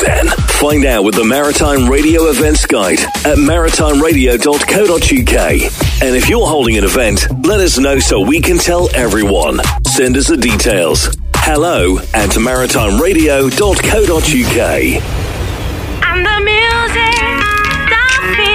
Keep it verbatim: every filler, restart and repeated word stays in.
ten. Find out with the Maritime Radio Events Guide at maritime radio dot co dot uk. And if you're holding an event, let us know so we can tell everyone. Send us the details. Hello at maritime radio dot co dot uk. And the music.